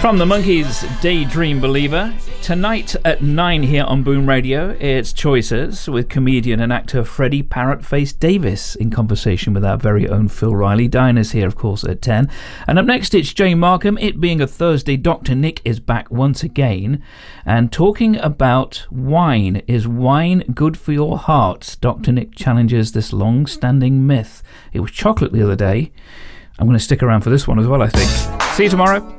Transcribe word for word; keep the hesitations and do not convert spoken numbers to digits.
From the Monkees, Daydream Believer. Tonight at nine here on Boom Radio, it's Choices with comedian and actor Freddie Parrotface Davis in conversation with our very own Phil Riley. Diana's here, of course, at ten. And up next, it's Jane Markham. It being a Thursday, Doctor Nick is back once again and talking about wine. Is wine good for your heart? Doctor Nick challenges this long-standing myth. It was chocolate the other day. I'm going to stick around for this one as well, I think. See you tomorrow.